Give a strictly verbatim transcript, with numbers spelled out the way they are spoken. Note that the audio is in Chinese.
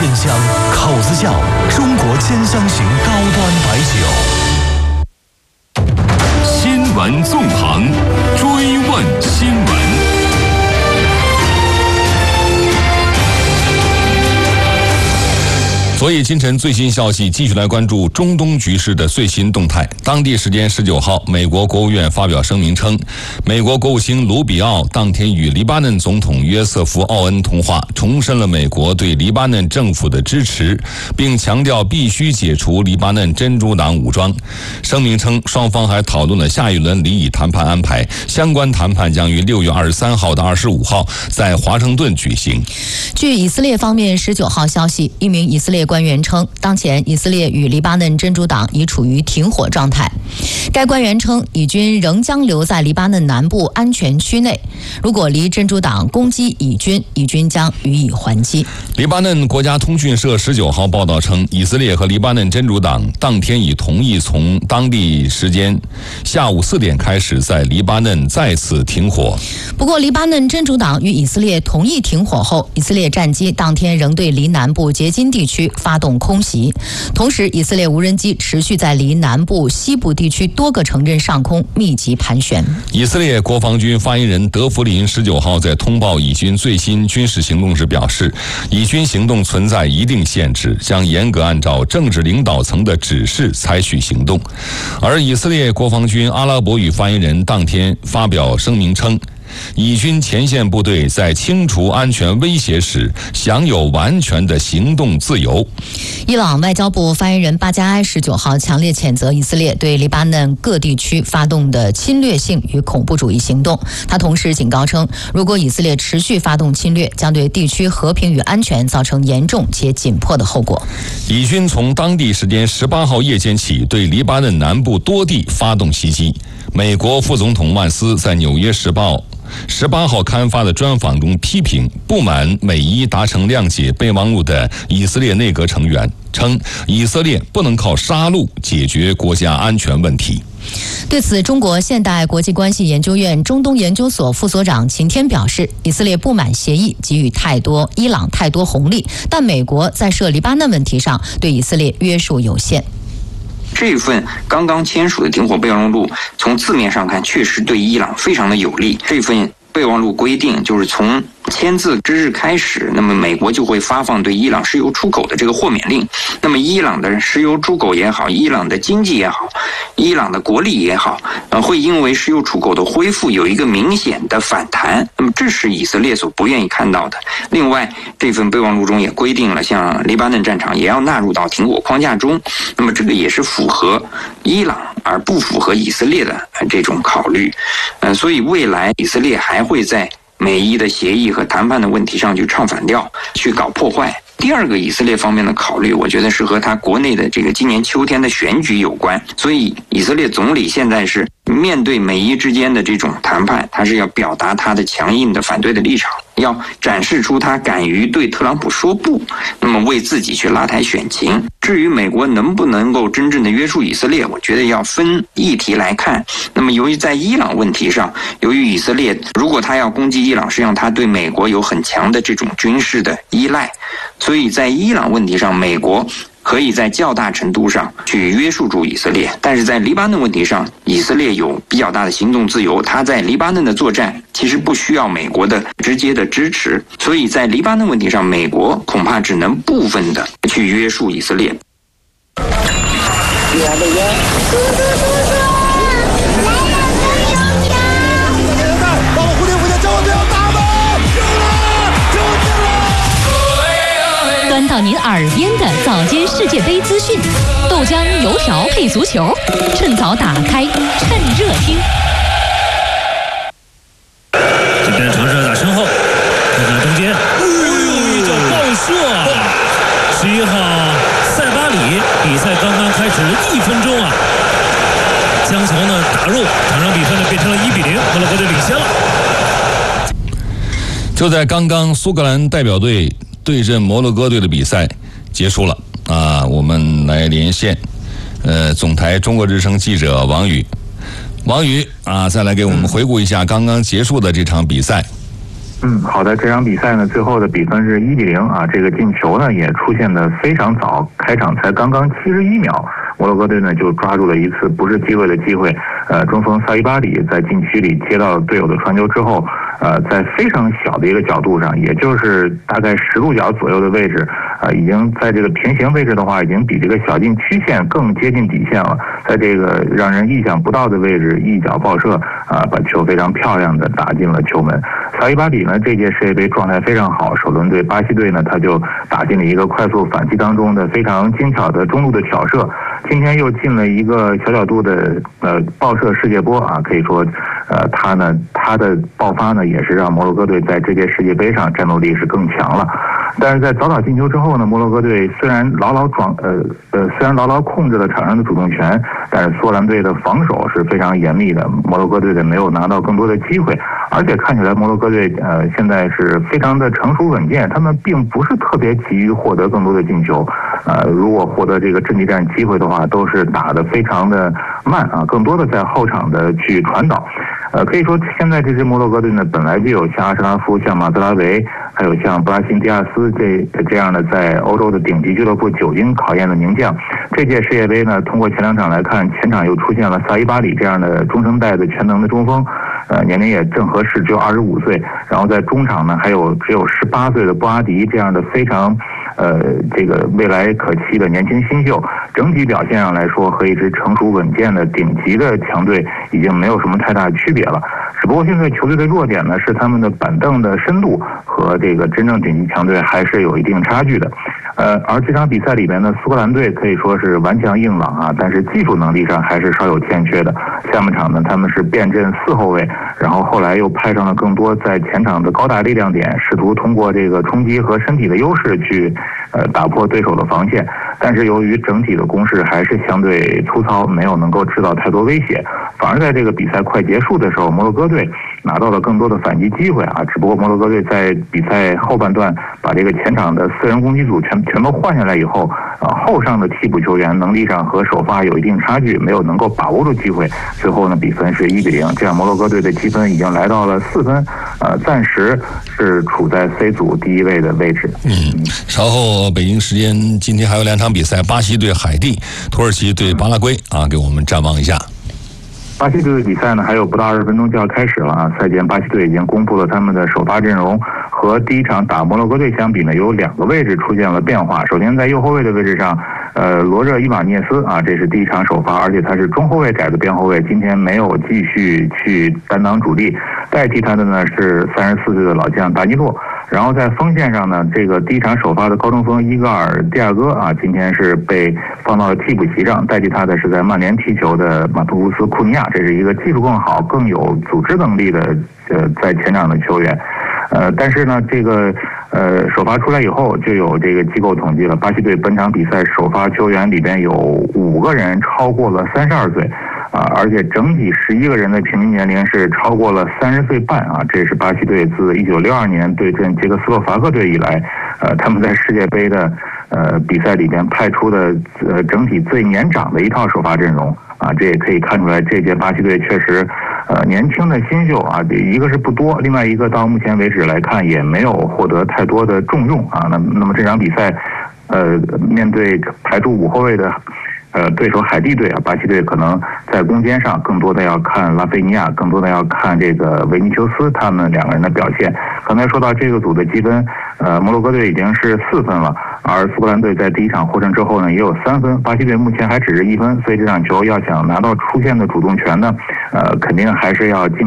鲜香，口子窖中国兼香型高端白酒。 新闻纵横，追问新闻。所以今晨最新消息，继续来关注中东局势的最新动态。当地时间十九号，美国国务院发表声明称，美国国务卿卢比奥当天与黎巴嫩总统约瑟夫·奥恩通话，重申了美国对黎巴嫩政府的支持，并强调必须解除黎巴嫩真主党武装。声明称，双方还讨论了下一轮离以谈判安排，相关谈判将于六月二十三号到二十五号在华盛顿举行。 据以色列方面十九号消息，一名以色列官员称，当前以色列与黎巴嫩真主党已处于停火状态。该官员称，以军仍将留在黎巴嫩南部安全区内，如果黎真主党攻击以军，以军将予以还击。 黎巴嫩国家通讯社十九号报道称，以色列和黎巴嫩真主党当天已同意从当地时间下午四点开始在黎巴嫩再次停火。 不过，黎巴嫩真主党与以色列同意停火后，以色列战机当天仍对黎南部杰金地区发动空袭，同时以色列无人机持续在黎南部西部地区多个城镇上空密集盘旋。 以色列国防军发言人德弗林十九号在通报以军最新军事行动时表示，以军行动存在一定限制，将严格按照政治领导层的指示采取行动。而以色列国防军阿拉伯语发言人当天发表声明称，以军前线部队在清除安全威胁时享有完全的行动自由。 伊朗外交部发言人巴加埃十九号强烈谴责以色列对黎巴嫩各地区发动的侵略性与恐怖主义行动。他同时警告称，如果以色列持续发动侵略，将对地区和平与安全造成严重且紧迫的后果。 以军从当地时间十八号夜间起对黎巴嫩南部多地发动袭击。美国副总统万斯在《纽约时报》十八号刊发的专访中批评不满美伊达成谅解备忘录的以色列内阁成员，称以色列不能靠杀戮解决国家安全问题。 对此，中国现代国际关系研究院中东研究所副所长秦天表示，以色列不满协议给予太多伊朗太多红利，但美国在涉黎巴嫩问题上对以色列约束有限。 这份刚刚签署的停火备忘录，从字面上看确实对伊朗非常的有利。这份备忘录规定，就是从签字之日开始，那么美国就会发放对伊朗石油出口的这个豁免令。那么伊朗的石油出口也好，伊朗的经济也好，伊朗的国力也好，呃，会因为石油出口的恢复有一个明显的反弹。那么这是以色列所不愿意看到的。另外，这份备忘录中也规定了，像黎巴嫩战场也要纳入到停火框架中。那么这个也是符合伊朗而不符合以色列的这种考虑。呃，所以未来以色列还会在美伊的协议和谈判的问题上去唱反调，去搞破坏。第二个以色列方面的考虑，我觉得是和他国内的这个今年秋天的选举有关。所以以色列总理现在是面对美伊之间的这种谈判，他是要表达他的强硬的反对的立场，要展示出他敢于对特朗普说不，那么为自己去拉抬选情。至于美国能不能够真正的约束以色列，我觉得要分议题来看。那么由于在伊朗问题上，由于以色列如果他要攻击伊朗，实际上他对美国有很强的这种军事的依赖，所以在伊朗问题上，美国可以在较大程度上去约束住以色列，但是在黎巴嫩问题上，以色列有比较大的行动自由，他在黎巴嫩的作战其实不需要美国的直接的支持，所以在黎巴嫩问题上，美国恐怕只能部分的去约束以色列。 端到您耳边的早间世界杯资讯，豆浆油条配足球，趁早打开，趁热听。 这边尝试打身后，看看中间，哎呦，一脚爆射！十一号塞巴里，比赛刚刚开始一分钟啊，将球呢打入，场上比分呢变成了一比零，摩洛哥队领先了。 就在刚刚，苏格兰代表队对阵摩洛哥队的比赛结束了啊！我们来连线，呃，总台中国之声记者王宇，王宇啊，再来给我们回顾一下刚刚结束的这场比赛。 嗯，好的，这场比赛呢，最后的比分是一比零啊。这个进球呢也出现的非常早，开场才刚刚七十一秒，摩洛哥队呢就抓住了一次不是机会的机会。呃，中锋萨伊巴里在禁区里接到队友的传球之后，呃，在非常小的一个角度上，也就是大概十度角左右的位置，呃，已经在这个平行位置的话，已经比这个小禁区线更接近底线了。在这个让人意想不到的位置，一脚爆射啊、呃，把球非常漂亮的打进了球门。萨伊巴里呢，这届世界杯状态非常好，首轮对巴西队呢，他就打进了一个快速反击当中的非常精巧的中路的挑射。今天又进了一个小角度的呃爆射世界波啊，可以说，呃，他呢他的爆发呢也是让摩洛哥队在这届世界杯上战斗力是更强了。但是在早早进球之后呢，摩洛哥队虽然牢牢装呃呃虽然牢牢控制了场上的主动权，但是苏格兰队的防守是非常严密的，摩洛哥队的没有拿到更多的机会，而且看起来摩洛哥队呃现在是非常的成熟稳健，他们并不是特别急于获得更多的进球，呃如果获得这个阵地战机会的话，都是打得非常的慢啊，更多的在后场的去传导。呃，可以说现在这支摩洛哥队呢，本来就有像阿什拉夫、像马兹拉维，还有像布拉辛迪亚斯这这样的在欧洲的顶级俱乐部久经考验的名将。这届世界杯呢，通过前两场来看，前场又出现了萨伊巴里这样的中生代的全能的中锋，呃，年龄也正合适，只有二十五岁。然后在中场呢，还有只有十八岁的布阿迪这样的非常。呃，这个未来可期的年轻新秀，整体表现上来说，和一支成熟稳健的顶级的强队已经没有什么太大区别了。只不过现在球队的弱点呢，是他们的板凳的深度和这个真正顶级强队还是有一定差距的。呃，而这场比赛里边呢，苏格兰队可以说是顽强硬朗啊，但是技术能力上还是稍有欠缺的。下半场呢，他们是变阵四后卫，然后后来又派上了更多在前场的高大力量点，试图通过这个冲击和身体的优势去呃打破对手的防线。但是由于整体的攻势还是相对粗糙，没有能够制造太多威胁，反而在这个比赛快结束的时候，摩洛哥队拿到了更多的反击机会啊。只不过摩洛哥队在比赛后半段把这个前场的四人攻击组全全都换下来以后，呃，后上的替补球员能力上和首发有一定差距，没有能够把握住机会。最后呢，比分是一比零，这样摩洛哥队的积分已经来到了四分，呃，暂时是处在 C 组第一位的位置。 嗯，稍后北京时间今天还有两场比赛，巴西对海地，土耳其对巴拉圭啊，给我们展望一下。 巴西队的比赛呢，还有不到二十分钟就要开始了啊！赛前巴西队已经公布了他们的首发阵容，和第一场打摩洛哥队相比呢，有两个位置出现了变化。首先在右后卫的位置上，呃，罗热伊瓦涅斯啊，这是第一场首发，而且他是中后卫改的边后卫，今天没有继续去担当主力，代替他的呢是三十四岁的老将达尼洛。然后在锋线上呢，这个第一场首发的高中锋伊戈尔·蒂亚戈啊，今天是被放到了替补席上，代替他的是在曼联踢球的马图乌斯·库尼亚，这是一个技术更好、更有组织能力的呃在前场的球员。呃，但是呢，这个呃首发出来以后，就有这个机构统计了，巴西队本场比赛首发球员里边有五个人超过了三十二岁。啊，而且整体十一个人的平均年龄是超过了三十岁半啊，这是巴西队自一九六二年对阵捷克斯洛伐克队以来，呃，他们在世界杯的呃比赛里边派出的呃整体最年长的一套首发阵容啊，这也可以看出来这届巴西队确实呃年轻的新秀啊，一个是不多，另外一个到目前为止来看也没有获得太多的重用啊。那那么这场比赛，呃，面对排出五后卫的。呃，对手海地队啊，巴西队可能在攻坚上更多的要看拉菲尼亚，更多的要看这个维尼修斯他们两个人的表现。刚才说到这个组的积分，呃，摩洛哥队已经是四分了，而苏格兰队在第一场获胜之后呢，也有三分，巴西队目前还只是一分，所以这场球要想拿到出线的主动权呢，呃，肯定还是要进。